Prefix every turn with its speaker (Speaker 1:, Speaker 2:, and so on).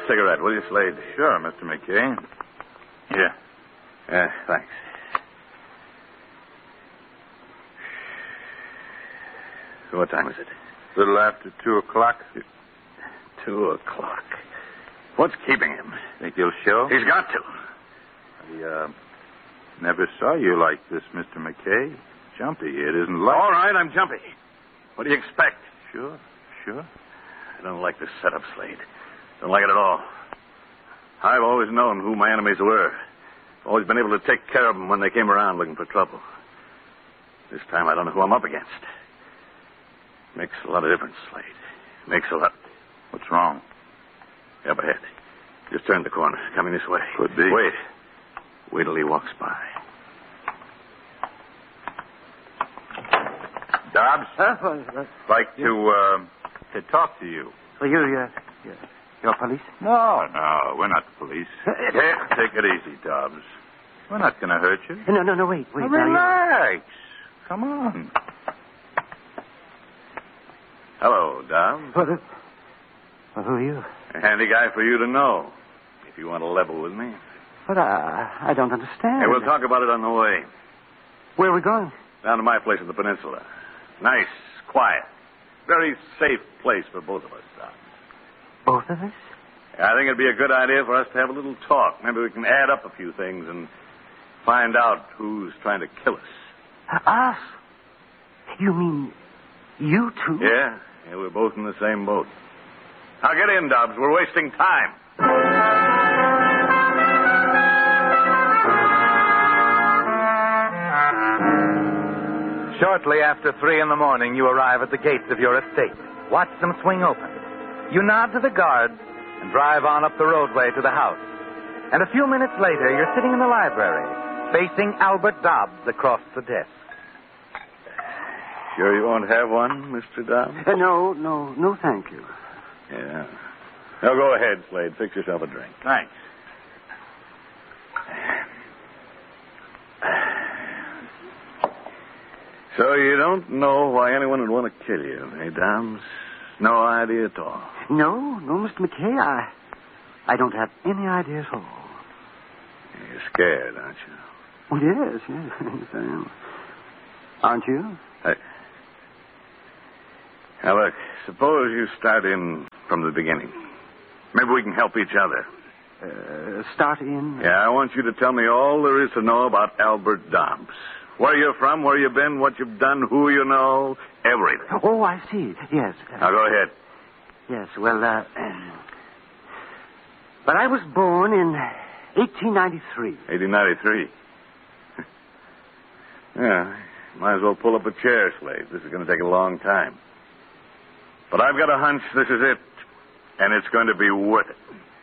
Speaker 1: cigarette, will you, Slade?
Speaker 2: Sure, Mr. McKay. Here.
Speaker 1: Thanks. So what time is it?
Speaker 2: A little after 2 o'clock.
Speaker 1: 2 o'clock. What's keeping him?
Speaker 2: Think he'll show?
Speaker 1: He's got to.
Speaker 2: I never saw you like this, Mr. McKay. Jumpy. It isn't like...
Speaker 1: All right, I'm jumpy. What do you expect?
Speaker 2: Sure.
Speaker 1: I don't like this setup, Slade. Don't like it at all. I've always known who my enemies were. Always been able to take care of them when they came around looking for trouble. This time I don't know who I'm up against. Makes a lot of difference, Slade. Makes a lot.
Speaker 2: What's wrong?
Speaker 1: Up ahead. Just turned the corner. Coming this way.
Speaker 2: Could be.
Speaker 1: Wait till he walks by.
Speaker 2: Dobbs?
Speaker 3: Like
Speaker 2: To talk to you.
Speaker 3: Well, you're police?
Speaker 2: No, we're not the police. Take it easy, Dobbs. We're not going to hurt you.
Speaker 3: No, wait.
Speaker 2: Now, relax. Come on.
Speaker 1: Hello, Dobbs.
Speaker 3: Well, who are you?
Speaker 1: A handy guy for you to know, if you want to level with me.
Speaker 3: But I don't understand.
Speaker 1: Hey, we'll talk about it on the way.
Speaker 3: Where are we going?
Speaker 1: Down to my place in the peninsula. Nice, quiet, very safe place for both of us, Dobbs.
Speaker 3: Both of us?
Speaker 1: I think it'd be a good idea for us to have a little talk. Maybe we can add up a few things and find out who's trying to kill us.
Speaker 3: Us? You mean you two?
Speaker 1: Yeah, we're both in the same boat. Now get in, Dobbs. We're wasting time.
Speaker 4: Shortly after 3 a.m, you arrive at the gates of your estate. Watch them swing open. You nod to the guards and drive on up the roadway to the house. And a few minutes later, you're sitting in the library, facing Albert Dobbs across the desk.
Speaker 1: Sure you won't have one, Mr. Dobbs?
Speaker 3: No, thank you.
Speaker 1: Yeah. Now go ahead, Slade. Fix yourself a drink.
Speaker 2: Thanks.
Speaker 1: So you don't know why anyone would want to kill you, eh, Dobbs? No idea at all.
Speaker 3: No, Mr. McKay, I don't have any idea at all.
Speaker 1: You're scared, aren't you?
Speaker 3: Well, yes, I am. Aren't you?
Speaker 1: Now, look, suppose you start in from the beginning. Maybe we can help each other.
Speaker 3: Start in?
Speaker 1: Yeah, I want you to tell me all there is to know about Albert Dobbs. Where you're from, where you've been, what you've done, who you know, everything.
Speaker 3: Oh, I see. Yes.
Speaker 1: Now, go ahead.
Speaker 3: Yes, well, but I was born in 1893.
Speaker 1: 1893? Yeah, might as well pull up a chair, Slade. This is going to take a long time. But I've got a hunch this is it, and it's going to be worth it.